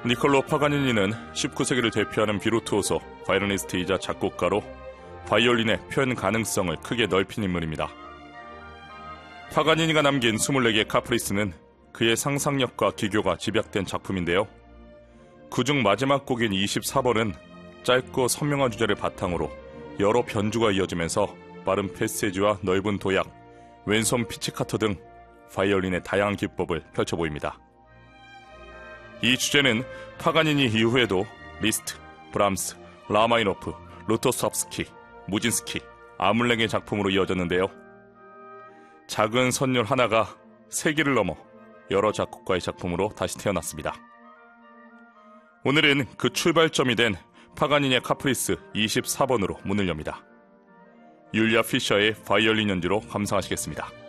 니콜로 파가니니는 19세기를 대표하는 비르투오소, 바이올리니스트이자 작곡가로 바이올린의 표현 가능성을 크게 넓힌 인물입니다. 파가니니가 남긴 24개의 카프리스는 그의 상상력과 기교가 집약된 작품인데요. 그중 마지막 곡인 24번은 짧고 선명한 주제를 바탕으로 여러 변주가 이어지면서 빠른 패세지와 넓은 도약, 왼손 피치카토 등 바이올린의 다양한 기법을 펼쳐 보입니다. 이 주제는 파가니니 이후에도 리스트, 브람스, 라마니노프, 루토스왑스키, 무진스키, 아물랭의 작품으로 이어졌는데요. 작은 선율 하나가 세기를 넘어 여러 작곡가의 작품으로 다시 태어났습니다. 오늘은 그 출발점이 된 파가니니의 카프리스 24번으로 문을 엽니다. 율리아 피셔의 바이올린 연주로 감상하시겠습니다.